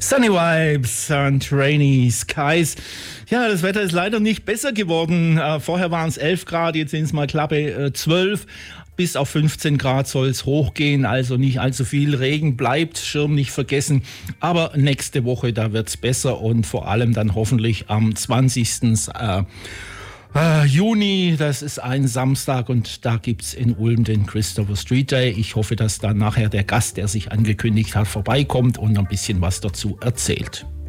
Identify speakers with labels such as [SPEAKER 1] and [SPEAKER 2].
[SPEAKER 1] Sunny Vibes und Rainy Skies. Ja, das Wetter ist leider nicht besser geworden. Vorher waren es 11 Grad, jetzt sind es mal klappe 12. Bis auf 15 Grad soll es hochgehen, also nicht allzu viel. Regen bleibt, Schirm nicht vergessen. Aber nächste Woche, da wird es besser und vor allem dann hoffentlich am 20. Juni, das ist ein Samstag und da gibt's in Ulm den Christopher Street Day. Ich hoffe, dass dann nachher der Gast, der sich angekündigt hat, vorbeikommt und ein bisschen was dazu erzählt.